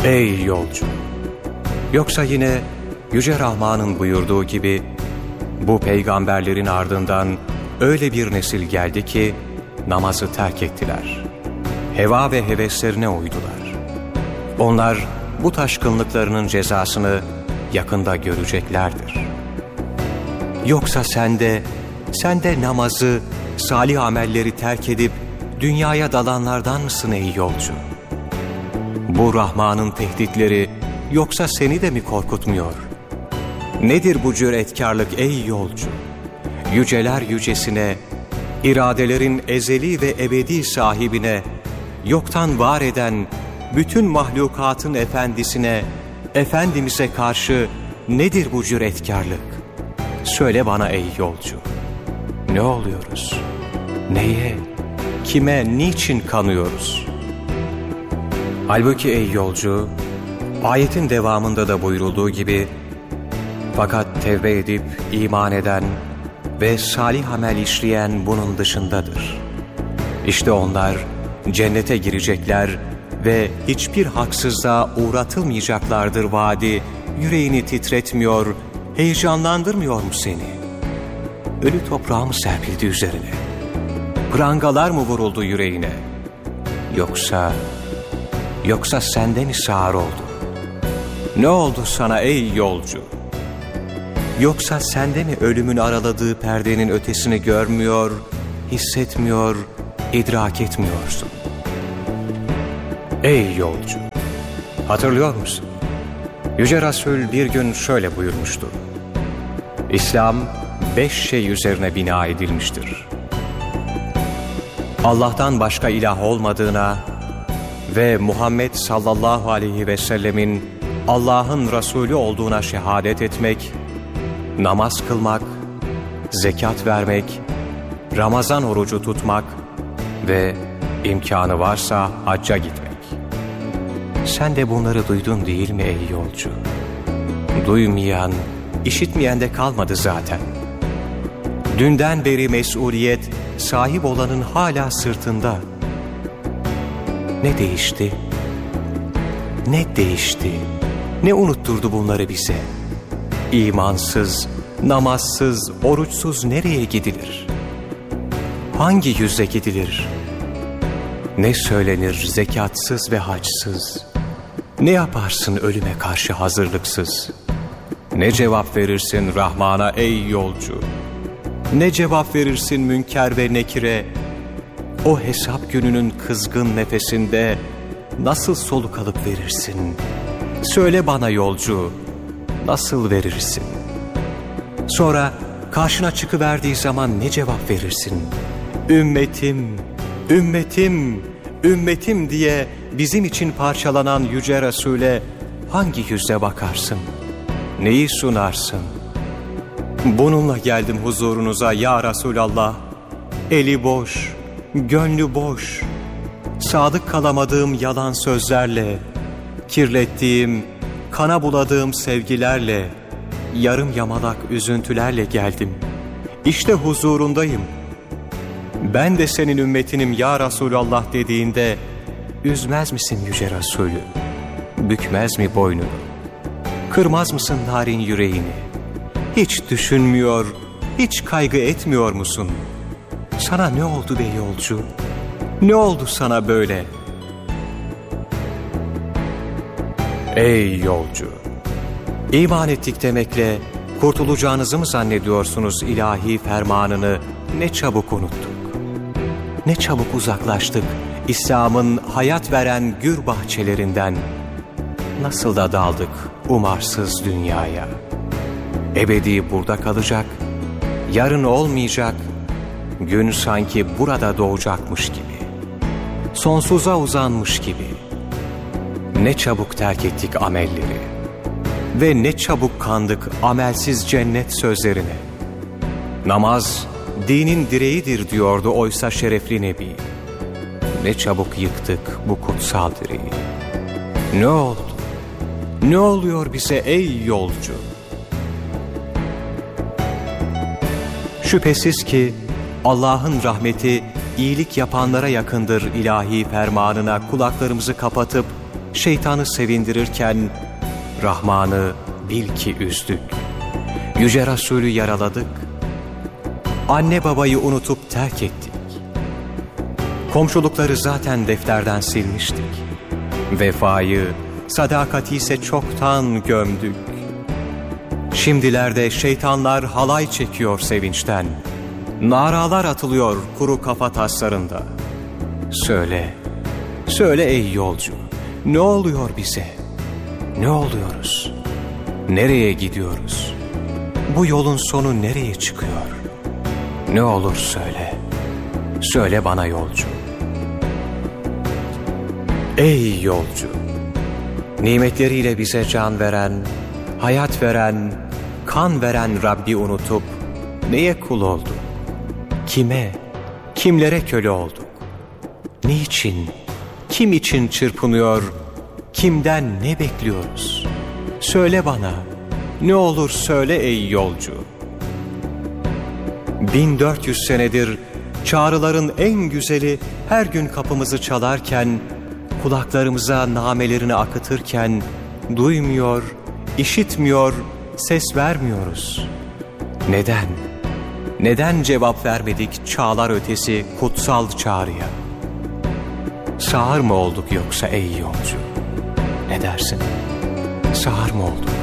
Ey yolcu! Yoksa yine Yüce Rahman'ın buyurduğu gibi bu peygamberlerin ardından öyle bir nesil geldi ki namazı terk ettiler. Heva ve heveslerine uydular. Onlar bu taşkınlıklarının cezasını yakında göreceklerdir. Yoksa sen de namazı, salih amelleri terk edip dünyaya dalanlardan mısın ey yolcu? Bu Rahman'ın tehditleri yoksa seni de mi korkutmuyor? Nedir bu cüretkarlık ey yolcu? Yüceler yücesine, iradelerin ezeli ve ebedi sahibine, yoktan var eden bütün mahlukatın efendisine, Efendimiz'e karşı nedir bu cüretkarlık? Söyle bana ey yolcu. Ne oluyoruz? Neye, kime, niçin kanıyoruz? Halbuki ey yolcu, ayetin devamında da buyurulduğu gibi, fakat tevbe edip iman eden ve salih amel işleyen bunun dışındadır. İşte onlar cennete girecekler ve hiçbir haksızlığa uğratılmayacaklardır vaadi, yüreğini titretmiyor, heyecanlandırmıyor mu seni? Ölü toprağı mı serpildi üzerine? Prangalar mı vuruldu yüreğine? Yoksa sende mi sağır oldu? Ne oldu sana ey yolcu? Yoksa sende mi ölümün araladığı perdenin ötesini görmüyor, hissetmiyor, idrak etmiyorsun? Ey yolcu! Hatırlıyor musun? Yüce Resul bir gün şöyle buyurmuştu. İslam 5 şey üzerine bina edilmiştir. Allah'tan başka ilah olmadığına ve Muhammed sallallahu aleyhi ve sellemin Allah'ın Resulü olduğuna şehadet etmek, namaz kılmak, zekat vermek, Ramazan orucu tutmak ve imkanı varsa hacca gitmek. Sen de bunları duydun değil mi ey yolcu? Duymayan, işitmeyen de kalmadı zaten. Dünden beri mesuliyet sahip olanın hala sırtında. Ne değişti? Ne değişti? Ne unutturdu bunları bize? İmansız, namazsız, oruçsuz nereye gidilir? Hangi yüzle gidilir? Ne söylenir zekatsız ve haçsız? Ne yaparsın ölüme karşı hazırlıksız? Ne cevap verirsin Rahman'a ey yolcu? Ne cevap verirsin münker ve nekire? O hesap gününün kızgın nefesinde nasıl soluk alıp verirsin? Söyle bana yolcu, nasıl verirsin? Sonra karşına çıkıverdiği zaman ne cevap verirsin? Ümmetim, ümmetim, ümmetim diye bizim için parçalanan Yüce Resul'e hangi yüzle bakarsın? Neyi sunarsın? Bununla geldim huzurunuza ya Resulallah. Eli boş, gönlü boş, sadık kalamadığım yalan sözlerle, kirlettiğim, kana buladığım sevgilerle, yarım yamalak üzüntülerle geldim. İşte huzurundayım. Ben de senin ümmetinim ya Resulallah dediğinde, üzmez misin Yüce Resulü? Bükmez mi boynunu? Kırmaz mısın narin yüreğini? Hiç düşünmüyor, hiç kaygı etmiyor musun? Sana ne oldu be yolcu? Ne oldu sana böyle? Ey yolcu! İman ettik demekle kurtulacağınızı mı zannediyorsunuz ilahi fermanını? Ne çabuk unuttuk. Ne çabuk uzaklaştık İslam'ın hayat veren gür bahçelerinden. Nasıl da daldık umarsız dünyaya. Ebedi burada kalacak, yarın olmayacak, gün sanki burada doğacakmış gibi, sonsuza uzanmış gibi. Ne çabuk terk ettik amelleri ve ne çabuk kandık amelsiz cennet sözlerine. Namaz dinin direğidir diyordu oysa şerefli Nebi. Ne çabuk yıktık bu kutsal direği. Ne oldu? Ne oluyor bize ey yolcu? Şüphesiz ki Allah'ın rahmeti iyilik yapanlara yakındır ilahi fermanına kulaklarımızı kapatıp şeytanı sevindirirken Rahman'ı bil ki üzdük. Yüce Resulü yaraladık. Anne babayı unutup terk ettik. Komşulukları zaten defterden silmiştik. Vefayı, sadakati ise çoktan gömdük. Şimdilerde şeytanlar halay çekiyor sevinçten. Naralar atılıyor kuru kafa taslarında. Söyle, söyle ey yolcu, ne oluyor bize? Ne oluyoruz? Nereye gidiyoruz? Bu yolun sonu nereye çıkıyor? Ne olur söyle, söyle bana yolcu. Ey yolcu, nimetleriyle bize can veren, hayat veren, kan veren Rabbi unutup neye kul olduk? Kime, kimlere köle olduk? Niçin, kim için çırpınıyor, kimden ne bekliyoruz? Söyle bana, ne olur söyle ey yolcu. 1400 senedir çağrıların en güzeli her gün kapımızı çalarken, kulaklarımıza namelerini akıtırken, duymuyor, işitmiyor, ses vermiyoruz. Neden? Neden cevap vermedik çağlar ötesi kutsal çağrıya? Sağır mı olduk yoksa ey yolcu? Ne dersin? Sağır mı olduk?